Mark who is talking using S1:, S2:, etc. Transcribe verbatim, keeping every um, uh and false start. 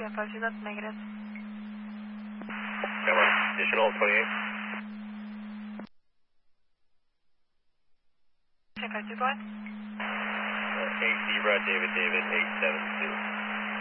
S1: seven five two, that's negative.
S2: Okay, one. Additional twenty-eight.
S1: seven five two, go ahead.
S2: Uh, eight Zebra, David, David, eight seven two.